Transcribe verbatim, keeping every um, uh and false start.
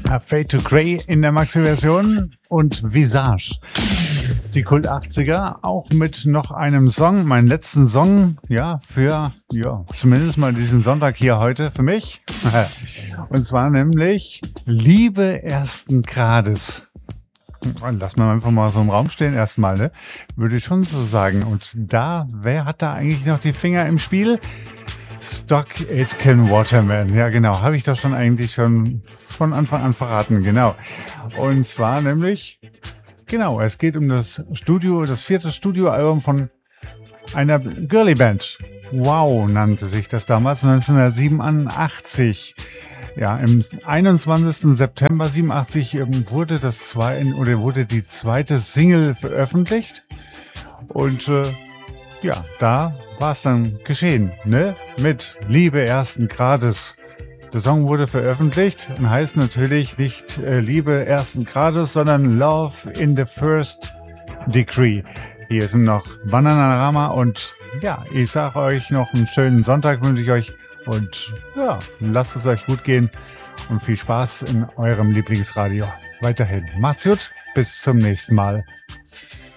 Fade to Grey in der Maxi-Version und Visage. Die Kult achtziger, auch mit noch einem Song, meinen letzten Song, ja, für, ja, zumindest mal diesen Sonntag hier heute für mich. Und zwar nämlich Liebe ersten Grades. Lass mal einfach mal so im Raum stehen erstmal, ne? Würde ich schon so sagen. Und da, wer hat da eigentlich noch die Finger im Spiel? Stock Aitken Waterman. Ja, genau. Habe ich doch schon eigentlich schon von Anfang an verraten. Genau. Und zwar nämlich, genau, es geht um das Studio, das vierte Studioalbum von einer Girly-Band. Wow, nannte sich das damals, neunzehnhundertsiebenundachtzig. Ja, im einundzwanzigsten September siebenundachtzig wurde das zwei, oder wurde die zweite Single veröffentlicht. Und äh, ja, da war es dann geschehen, ne? Mit Liebe ersten Grades. Der Song wurde veröffentlicht und heißt natürlich nicht äh, Liebe ersten Grades, sondern Love in the First Degree. Hier sind noch Bananarama und ja, ich sage euch noch einen schönen Sonntag, wünsche ich euch. Und ja, lasst es euch gut gehen und viel Spaß in eurem Lieblingsradio. Weiterhin macht's gut, bis zum nächsten Mal.